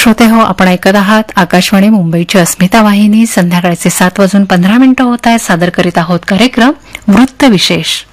श्रोते हो, आपण ऐकत आहात आकाशवाणी मुंबईची अस्मिता वाहिनी. संध्याकाळचे 7:15 होत आहे. सादर करीत आहोत कार्यक्रम वृत्त विशेष.